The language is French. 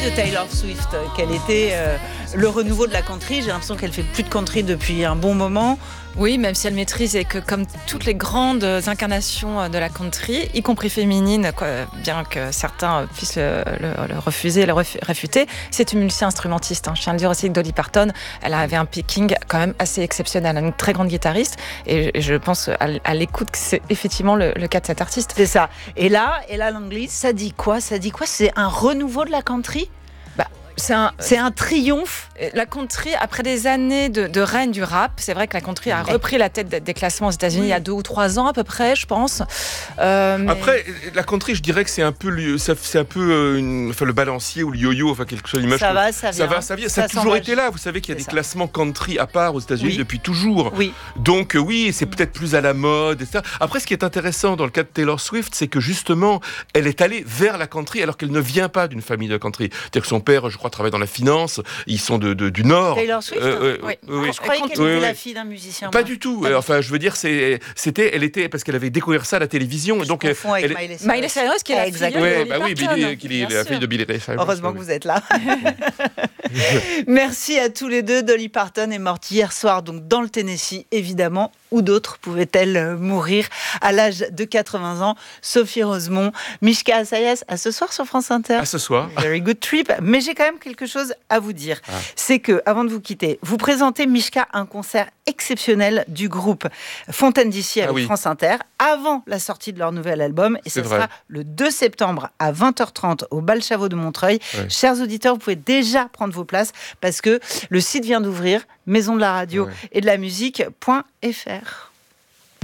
de Taylor Swift qu'elle était le renouveau de la country. J'ai l'impression qu'elle fait plus de country depuis un bon moment. Oui, même si elle maîtrise et que comme toutes les grandes incarnations de la country, y compris féminine, bien que certains puissent le refuser, le réfuter, c'est une multi-instrumentiste. Je tiens à le dire aussi que Dolly Parton, elle avait un picking quand même assez exceptionnel, une très grande guitariste, et je pense à l'écoute que c'est effectivement le cas de cet artiste. C'est ça. Et là, Langley, ça dit quoi ? C'est un renouveau de la country ? C'est un triomphe. La country, après des années de règne du rap, c'est vrai que la country a repris la tête des classements aux États-Unis il y a 2 ou 3 ans à peu près, je pense. Après, la country, je dirais que c'est un peu le balancier ou le yo-yo, enfin quelque chose d'image. Ça va, ça vient. Ça a toujours été là. Vous savez qu'il y a des classements country à part aux États-Unis depuis toujours. Oui. Donc oui, c'est peut-être plus à la mode, etc. Après, ce qui est intéressant dans le cas de Taylor Swift, c'est que justement, elle est allée vers la country alors qu'elle ne vient pas d'une famille de country. C'est-à-dire que son père, je crois, travaille dans la finance. Ils sont du Nord. Taylor Swift. Oui. Je croyais qu'elle était la fille d'un musicien. Pas du tout. Enfin, je veux dire, elle était parce qu'elle avait découvert ça à la télévision. Je donc, confonds avec Miley Cyrus, qui est la fille de Billy Parton. La fille de Billy Cyrus. Heureusement que vous êtes là. Merci à tous les deux. Dolly Parton est morte hier soir, donc dans le Tennessee, évidemment. Où d'autres pouvaient-elles mourir à l'âge de 80 ans ? Sophie Rosemont, Mishka Assayas, à ce soir sur France Inter. À ce soir. Very good trip. Mais j'ai quand même quelque chose à vous dire. C'est que, avant de vous quitter, vous présentez, Mishka, un concert exceptionnel du groupe Fontaine d'ici avec France Inter, avant la sortie de leur nouvel album. Et ce sera le 2 septembre à 20h30 au Bal Chavot de Montreuil. Chers auditeurs, vous pouvez déjà prendre vos places parce que le site vient d'ouvrir, maison de la radio et de la musique.fr.